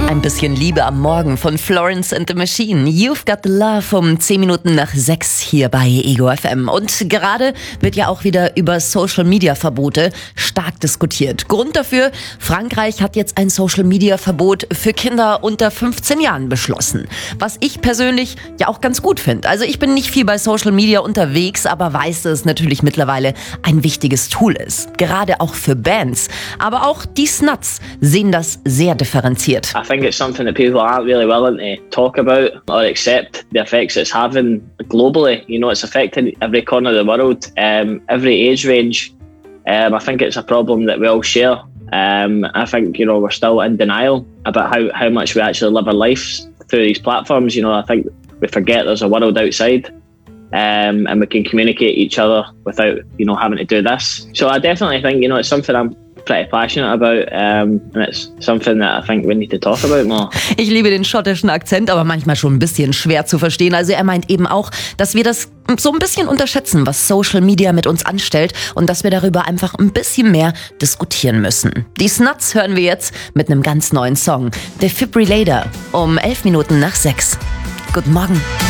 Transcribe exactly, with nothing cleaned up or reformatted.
Ein bisschen Liebe am Morgen von Florence and the Machine. You've Got the Love um zehn Minuten nach sechs hier bei Ego F M. Und gerade wird ja auch wieder über Social-Media-Verbote stark diskutiert. Grund dafür, Frankreich hat jetzt ein Social-Media-Verbot für Kinder unter fünfzehn Jahren beschlossen. Was ich persönlich ja auch ganz gut finde. Also ich bin nicht viel bei Social-Media unterwegs, aber weiß, dass es natürlich mittlerweile ein wichtiges Tool ist. Gerade auch für Bands. Aber auch die Snuts sehen das sehr differenziert. I think it's something that people aren't really willing to talk about or accept the effects it's having globally. You know, it's affecting every corner of the world, um, every age range. Um, I think it's a problem that we all share. Um, I think, you know, we're still in denial about how, how much we actually live our lives through these platforms. You know, I think we forget there's a world outside. Um, and we can communicate each other without, you know, having to do this. So I definitely think, you know, it's something I'm pretty passionate about, um, and it's something that I think we need to talk about more. Ich liebe den schottischen Akzent, aber manchmal schon ein bisschen schwer zu verstehen. Also er meint eben auch, dass wir das so ein bisschen unterschätzen, was Social Media mit uns anstellt und dass wir darüber einfach ein bisschen mehr diskutieren müssen. Die Snuts hören wir jetzt mit einem ganz neuen Song. Defibrillator um elf Minuten nach sechs. Guten Morgen.